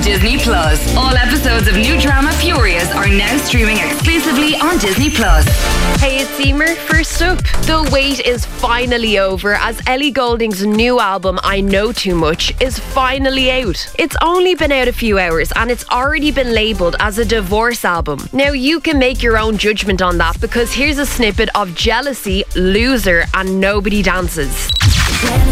Disney Plus. All episodes of new drama Furious are now streaming exclusively on Disney Plus. Hey, it's Emer. First up, the wait is finally over as Ellie Goulding's new album, I Know Too Much, is finally out. It's only been out a few hours and it's already been labelled as a divorce album. Now you can make your own judgment on that, because here's a snippet of Jealousy, Loser and Nobody Dances.